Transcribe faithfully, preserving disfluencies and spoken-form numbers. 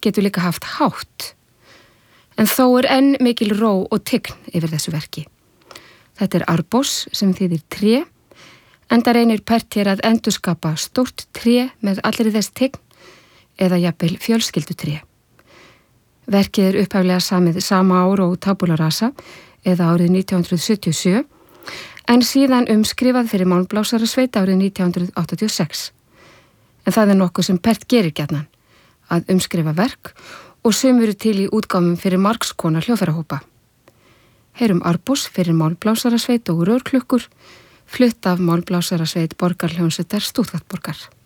getur líka haft hátt. En þó er enn mikil ró og tign yfir þessu verki. Þetta er arbós sem þýðir tré, enda reynir Pärt hér að endurskapa stórt tré með allri þess tign eða jafnvel fjölskyldutré. Verkið er upphaflega samið sama ár og Tabula rasa eða árið nítján hundruð sjötíu og sjö, en síðan umskrifað fyrir Málmblásarasveit árið nítján hundruð áttatíu og sex. En það er nokkuð sem Pärt gerir gjarnan, að umskrifa verk og sum eru til í útgáfum fyrir margs konar hljóðfærahópa. Heyrum arbós fyrir Málmblásarasveit og rörklukkur, flutt af Málmblásarasveit Borgarhljómsveitar Stuttgartborgar.